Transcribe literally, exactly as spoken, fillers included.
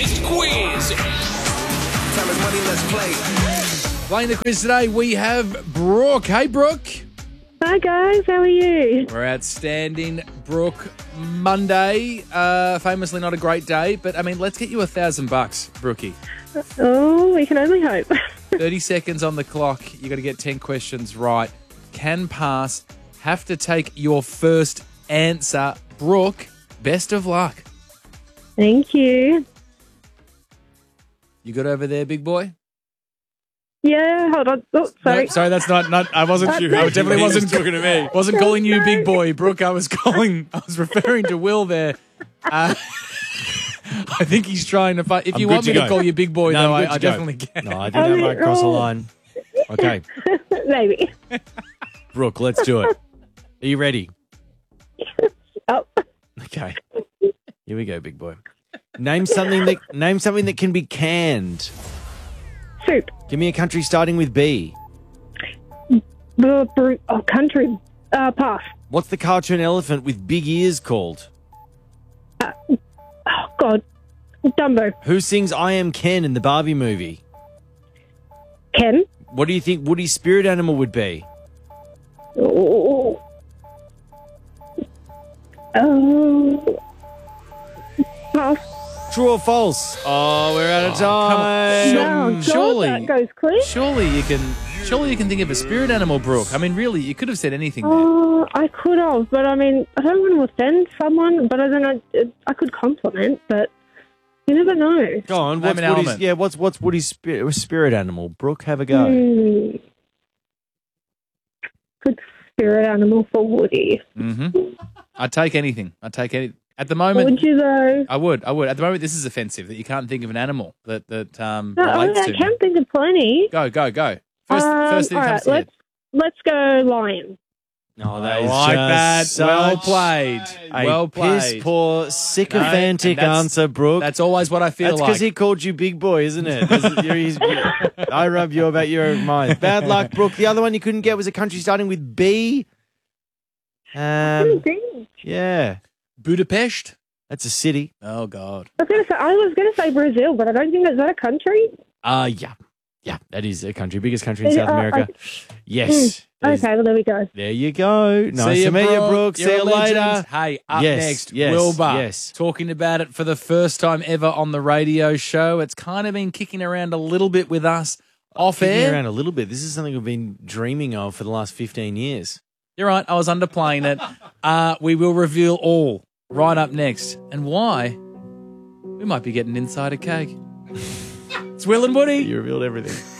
biggest quiz. Time is money, let's play. Playing the quiz today, we have Brooke. Hey, Brooke. Hi guys, how are you? We're outstanding. Brooke, Monday, uh, famously not a great day, but I mean, let's get you a thousand bucks, Brookie. Oh, we can only hope. thirty seconds on the clock. You got to get ten questions right. Can pass. Have to take your first answer. Brooke, best of luck. Thank you. You good over there, big boy? Yeah, hold on. Oh, sorry. No, sorry, that's not, not I wasn't That's you. I okay. definitely wasn't talking to me. Wasn't calling you No. big boy, Brooke. I was calling, I was referring to Will there. Uh, I think he's trying to find. If I'm you good want to me to go. call you big boy, No, though, I'm I, good to I go. definitely can. No, I didn't have right across the line. Okay, Maybe. Brooke, let's do it. Are you ready? Oh, Okay. Here we go, big boy. Name something that name something that can be canned. soup. Give me a country starting with B. Br- br- oh, country. Uh, pass. What's the cartoon elephant with big ears called? Oh, God. Dumbo. Who sings I Am Ken in the Barbie movie? Ken. What do you think Woody's spirit animal would be? Oh. Oh. Pass. True or false? Oh, we're out of Oh, come on. time. Sure. No, God, surely- that goes quick. Surely you can. Surely you can think of a spirit animal, Brooke. I mean, really, you could have said anything there. Oh, I could have, but I mean, I don't want to offend someone, but I don't know. I could compliment, but you never know. Go on. Name What's an Woody's, element. yeah, what's what's Woody's spirit, spirit animal? Brooke, have a go. Hmm. Good spirit animal for Woody. Mm-hmm. I'd take anything. I'd take any. At the Would moment, you though? I would. I would. At the moment, this is offensive that you can't think of an animal that that um, No, I, relates I to. can think of plenty. Go, go, go. First, Um, first thing all that right, comes to your let's let's go lion. Oh, I like that. Well played. A Well piss played. poor, sycophantic No, and that's- answer, Brooke. That's always what I feel That's like. because he called you big boy, isn't it? That's- you're- he's- I rub you about your mind. Bad luck, Brooke. The other one you couldn't get was a country starting with B. Um, yeah, Budapest. that's a city. Oh God. I was going to say I was going to say Brazil, but I don't think is that a country. Uh, yeah. Yeah, that is a country. Biggest country in Is it- South uh, America. uh, Yes. That is- Okay, well there we go. There you go. Nice See to ya, meet you, Brooke. You're See a you legend. later. Hey, up Yes, next, yes, Wilbur. yes. Talking about it for the first time ever on the radio show. It's kind of been kicking around a little bit with us off Kicking air. around a little bit. This is something we've been dreaming of for the last fifteen years. You're right. I was underplaying it. Uh, we will reveal all right up next. And why? We might be getting inside a cake. It's Will and Woody. You revealed everything.